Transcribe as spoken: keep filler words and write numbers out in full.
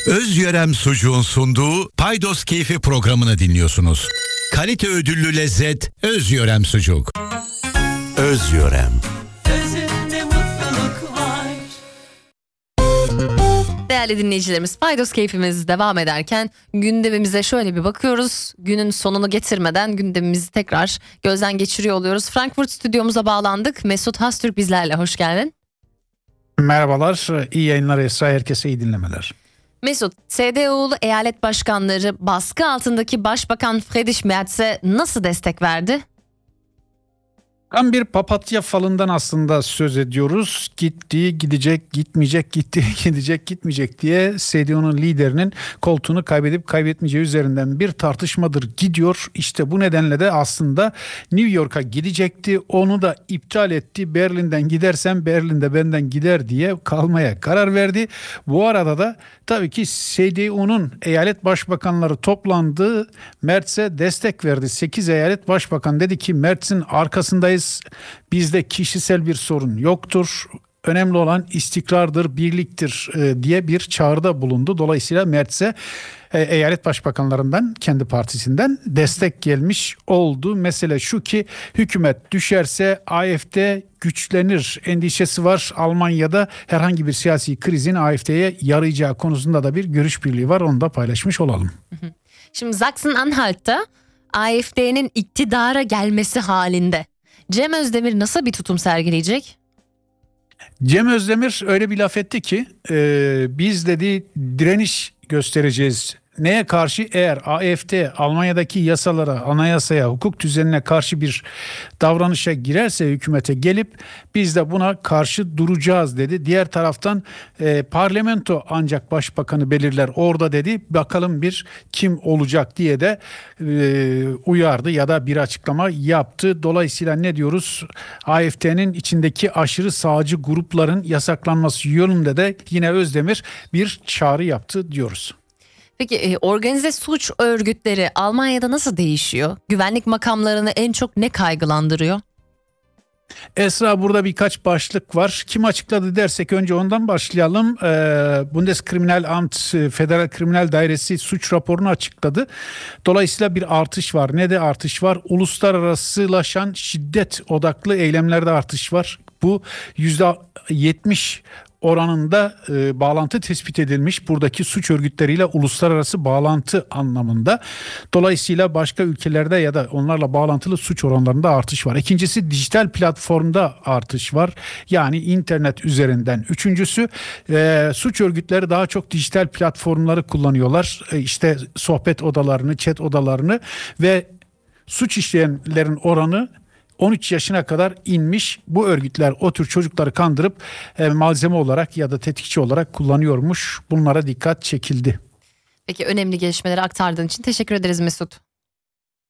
Özyörem Sucuğun sunduğu Paydos Keyfi programını dinliyorsunuz. Kalite ödüllü lezzet Özyörem Sucuk. Özyörem. Özünde mutluluk var. Değerli dinleyicilerimiz, Paydos Keyfimiz devam ederken gündemimize şöyle bir bakıyoruz. Günün sonunu getirmeden gündemimizi tekrar gözden geçiriyor oluyoruz. Frankfurt stüdyomuza bağlandık. Mesut Hastürk bizlerle, hoş geldin. Merhabalar, iyi yayınlar Esra, herkese iyi dinlemeler. Mesut, C D U'lu eyalet başkanları baskı altındaki Başbakan Friedrich Merz'e nasıl destek verdi? Tam bir papatya falından aslında söz ediyoruz. Gitti, gidecek, gitmeyecek, gitti, gidecek, gitmeyecek diye C D U'nun liderinin koltuğunu kaybedip kaybetmeyeceği üzerinden bir tartışmadır gidiyor. İşte bu nedenle de aslında New York'a gidecekti. Onu da iptal etti. Berlin'den gidersem Berlin'de benden gider diye kalmaya karar verdi. Bu arada da tabii ki C D U'nun eyalet başbakanları toplandı. Merz'e destek verdi. sekiz eyalet başbakan dedi ki Merz'in arkasındayız. Bizde kişisel bir sorun yoktur. Önemli olan istikrardır, birliktir e, diye bir çağrıda bulundu. Dolayısıyla Merz'e e, eyalet başbakanlarından, kendi partisinden destek gelmiş oldu. Mesele şu ki hükümet düşerse A F D güçlenir endişesi var. Almanya'da herhangi bir siyasi krizin A F D'ye yarayacağı konusunda da bir görüş birliği var. Onu da paylaşmış olalım. Şimdi Sachsen-Anhalt'ta A F D'nin iktidara gelmesi halinde Cem Özdemir nasıl bir tutum sergileyecek? Cem Özdemir öyle bir laf etti ki e, biz dedi direniş göstereceğiz. Neye karşı? Eğer A F D Almanya'daki yasalara, anayasaya, hukuk düzenine karşı bir davranışa girerse hükümete gelip biz de buna karşı duracağız dedi. Diğer taraftan e, parlamento ancak başbakanı belirler orada dedi. Bakalım bir kim olacak diye de e, uyardı ya da bir açıklama yaptı. Dolayısıyla ne diyoruz? A F D'nin içindeki aşırı sağcı grupların yasaklanması yönünde de yine Özdemir bir çağrı yaptı diyoruz. Peki organize suç örgütleri Almanya'da nasıl değişiyor? Güvenlik makamlarını en çok ne kaygılandırıyor? Esra, burada birkaç başlık var. Kim açıkladı dersek önce ondan başlayalım. Ee, Bundeskriminalamt, Federal Kriminal Dairesi suç raporunu açıkladı. Dolayısıyla bir artış var. Ne de artış var? Uluslararasılaşan şiddet odaklı eylemlerde artış var. Bu yüzde yetmiş oranında e, bağlantı tespit edilmiş buradaki suç örgütleriyle uluslararası bağlantı anlamında. Dolayısıyla başka ülkelerde ya da onlarla bağlantılı suç oranlarında artış var. İkincisi dijital platformda artış var. Yani internet üzerinden. Üçüncüsü e, suç örgütleri daha çok dijital platformları kullanıyorlar. E, işte sohbet odalarını, chat odalarını ve suç işleyenlerin oranı on üç yaşına kadar inmiş. Bu örgütler o tür çocukları kandırıp e, malzeme olarak ya da tetikçi olarak kullanıyormuş. Bunlara dikkat çekildi. Peki, önemli gelişmeleri aktardığın için teşekkür ederiz Mesut.